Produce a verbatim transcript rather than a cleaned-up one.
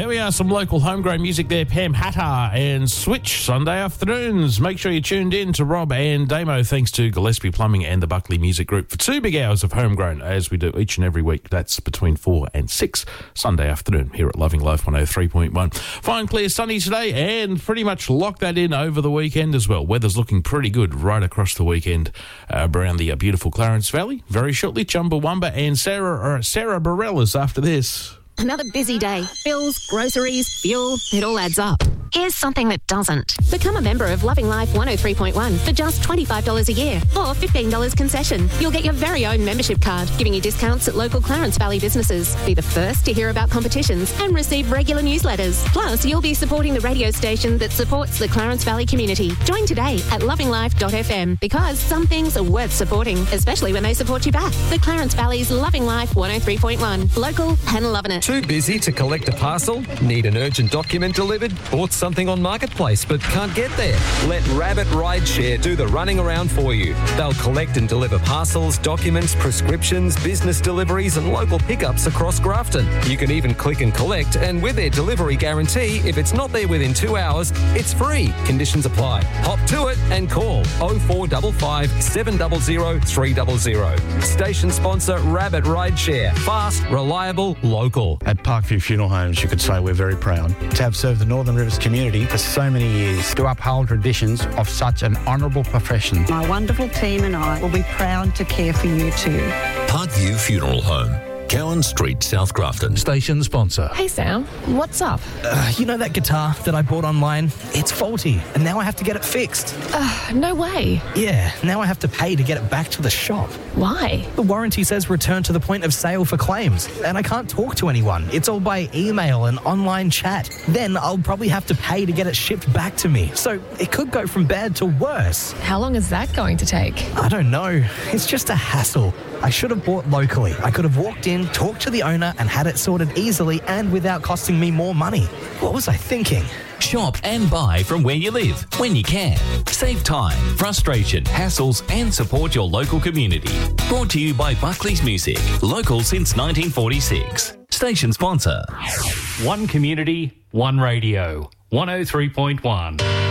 There we are, some local homegrown music there. Pam Hatter and Switch, Sunday afternoons. Make sure you're tuned in to Rob and Damo, thanks to Gillespie Plumbing and the Buckley Music Group for two big hours of homegrown, as we do each and every week. That's between four and six, Sunday afternoon, here at Loving Life one oh three point one. Fine, clear, sunny today, and pretty much lock that in over the weekend as well. Weather's looking pretty good right across the weekend uh, around the uh, beautiful Clarence Valley. Very shortly, Chumbawamba and Sarah, uh, Sarah Bareilles after this. Another busy day. Bills, groceries, fuel, it all adds up. Here's something that doesn't. Become a member of Loving Life one oh three point one for just twenty-five dollars a year or fifteen dollars concession. You'll get your very own membership card, giving you discounts at local Clarence Valley businesses. Be the first to hear about competitions and receive regular newsletters. Plus, you'll be supporting the radio station that supports the Clarence Valley community. Join today at loving life dot f m because some things are worth supporting, especially when they support you back. The Clarence Valley's Loving Life one oh three point one. Local and loving it. Too busy to collect a parcel? Need an urgent document delivered? Bought something on Marketplace but can't get there? Let Rabbit Rideshare do the running around for you. They'll collect and deliver parcels, documents, prescriptions, business deliveries and local pickups across Grafton. You can even click and collect, and with their delivery guarantee, if it's not there within two hours, it's free. Conditions apply. Hop to it and call oh four five five, seven zero zero, three zero zero. Station sponsor Rabbit Rideshare. Fast, reliable, local. At Parkview Funeral Homes, you could say we're very proud to have served the Northern Rivers community for so many years, to uphold traditions of such an honourable profession. My wonderful team and I will be proud to care for you too. Parkview Funeral Home, Cowan Street, South Grafton. Station sponsor. Hey Sam, what's up? Uh, you know that guitar that I bought online? It's faulty, and now I have to get it fixed. Uh, no way. Yeah, now I have to pay to get it back to the shop. Why? The warranty says return to the point of sale for claims, and I can't talk to anyone. It's all by email and online chat. Then I'll probably have to pay to get it shipped back to me. So it could go from bad to worse. How long is that going to take? I don't know. It's just a hassle. I should have bought locally. I could have walked in, talked to the owner and had it sorted easily and without costing me more money. What was I thinking? Shop and buy from where you live, when you can. Save time, frustration, hassles and support your local community. Brought to you by Buckley's Music, local since nineteen forty-six. Station sponsor. One community, one radio. one oh three point one.